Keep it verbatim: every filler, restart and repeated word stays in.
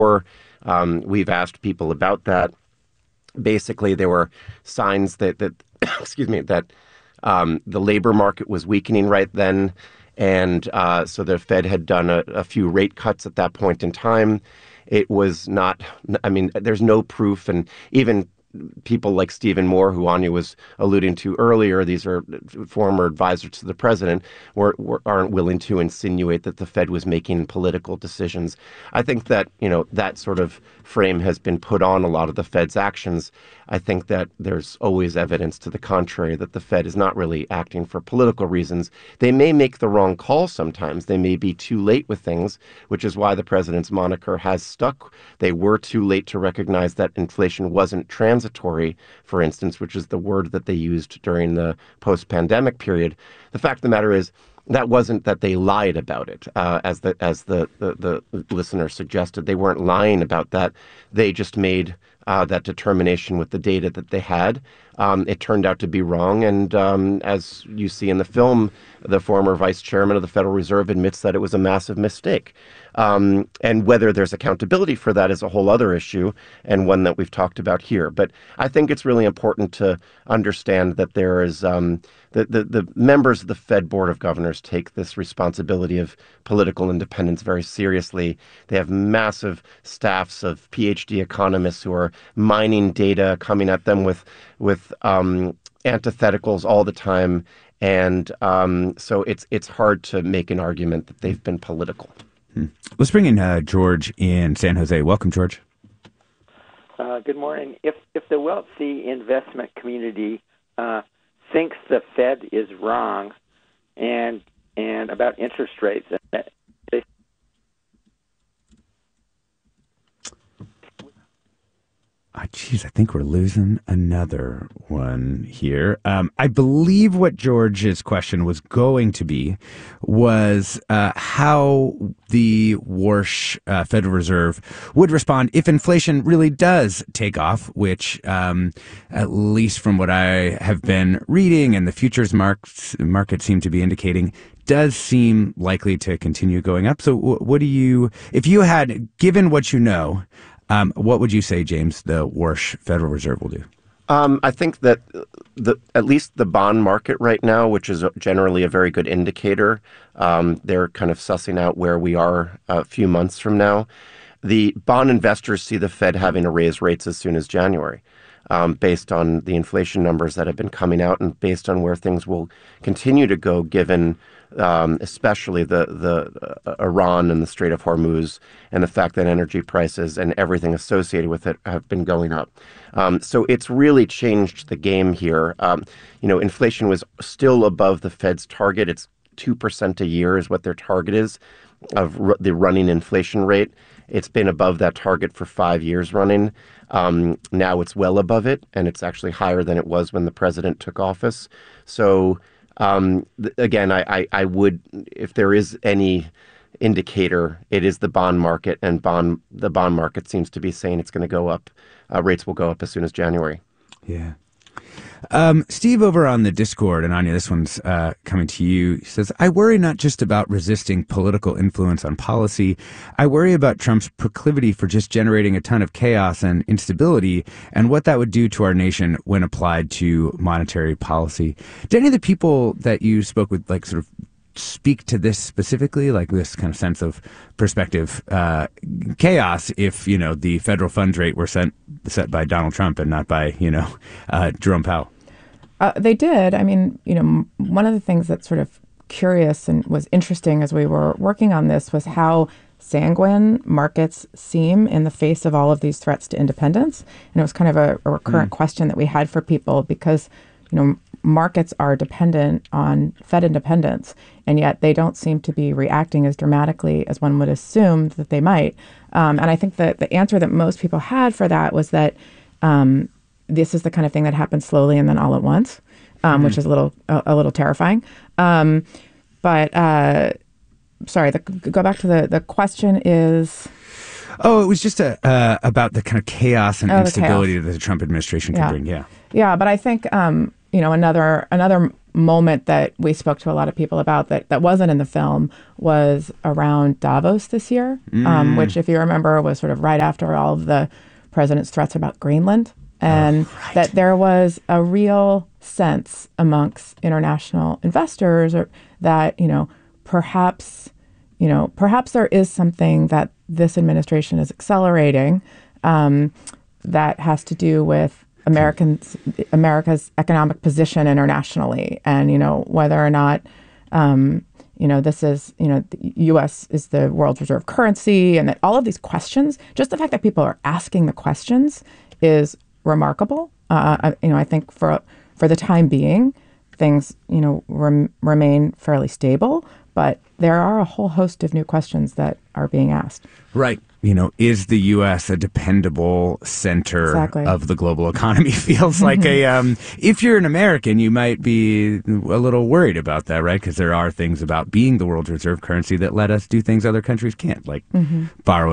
Or um, we've asked people about that. Basically, there were signs that that excuse me that um, the labor market was weakening right then, and uh, so the Fed had done a, a few rate cuts at that point in time. It was not. I mean, there's no proof, and even people like Stephen Moore, who Anya was alluding to earlier, these are former advisors to the president, were, were, aren't willing to insinuate that the Fed was making political decisions. I think that, you know, that sort of frame has been put on a lot of the Fed's actions. I think that there's always evidence to the contrary, that the Fed is not really acting for political reasons. They may make the wrong call sometimes. They may be too late with things, which is why the president's moniker has stuck. They were too late to recognize that inflation wasn't transitory, for instance, which is the word that they used during the post-pandemic period. The fact of the matter is, that wasn't that they lied about it, uh, as the as the, the, the listener suggested. They weren't lying about that. They just made uh, that determination with the data that they had. Um, it turned out to be wrong. And um, as you see in the film, the former vice chairman of the Federal Reserve admits that it was a massive mistake. Um, and whether there's accountability for that is a whole other issue, and one that we've talked about here. But I think it's really important to understand that there is um, the, the, the members of the Fed Board of Governors take this responsibility of political independence very seriously. They have massive staffs of P H D economists who are mining data, coming at them with, with um, antitheticals all the time. And um, so it's it's hard to make an argument that they've been political. Hmm. Let's bring in uh, George in San Jose. Welcome, George. Uh, good morning. If if the wealthy investment community uh, thinks the Fed is wrong and and about interest rates, they Oh, geez, I think we're losing another one here. Um, I believe what George's question was going to be was uh, how the Warsh uh, Federal Reserve would respond if inflation really does take off, which, um, at least from what I have been reading and the futures markets, market seem to be indicating, does seem likely to continue going up. So what do you, if you had, given what you know, Um, what would you say, James, the Warsh Federal Reserve will do? Um, I think that the at least the bond market right now, which is generally a very good indicator, um, they're kind of sussing out where we are a few months from now. The bond investors see the Fed having to raise rates as soon as January, um, based on the inflation numbers that have been coming out and based on where things will continue to go, given Um, especially the the uh, Iran and the Strait of Hormuz, and the fact that energy prices and everything associated with it have been going up. Um, so it's really changed the game here. Um, you know, inflation was still above the Fed's target. It's two percent a year is what their target is of r- the running inflation rate. It's been above that target for five years running. Um, now it's well above it, and it's actually higher than it was when the president took office. So Um, th- again, I, I, I would, if there is any indicator, it is the bond market, and bond the bond market seems to be saying it's going to go up. Uh, rates will go up as soon as January. Yeah. Um, Steve over on the Discord, and Anya, this one's uh, coming to you. He says, I worry not just about resisting political influence on policy. I worry about Trump's proclivity for just generating a ton of chaos and instability and what that would do to our nation when applied to monetary policy. Did any of the people that you spoke with, like, sort of speak to this specifically, like this kind of sense of perspective uh, chaos if, you know, the federal funds rate were set, set by Donald Trump and not by, you know, uh, Jerome Powell? Uh, they did. I mean, you know, one of the things that's sort of curious and was interesting as we were working on this was how sanguine markets seem in the face of all of these threats to independence. And it was kind of a, a recurrent mm. question that we had for people because, you know, markets are dependent on Fed independence, and yet they don't seem to be reacting as dramatically as one would assume that they might. Um, and I think that the answer that most people had for that was that um, this is the kind of thing that happens slowly and then all at once, um, mm-hmm. which is a little a, a little terrifying. Um, but uh, sorry, the, go back to the the question is. Oh, it was just a, uh, about the kind of chaos and oh, instability chaos. that the Trump administration can yeah. bring. Yeah, yeah, but I think um, you know another another moment that we spoke to a lot of people about that, that wasn't in the film was around Davos this year, mm. um, which, if you remember, was sort of right after all of the president's threats about Greenland. And oh, right. that there was a real sense amongst international investors or that, you know, perhaps, you know, perhaps there is something that this administration is accelerating um, that has to do with Americans, America's economic position internationally, and you know whether or not, um, you know, this is, you know, the U S is the world reserve currency, and that all of these questions, just the fact that people are asking the questions, is remarkable. Uh, you know, I think for for the time being, things you know rem- remain fairly stable, but there are a whole host of new questions that are being asked. Right. You know, is the U S a dependable center exactly. of the global economy? Feels like a, um, if you're an American, you might be a little worried about that, right? Because there are things about being the world's reserve currency that let us do things other countries can't, like mm-hmm. borrow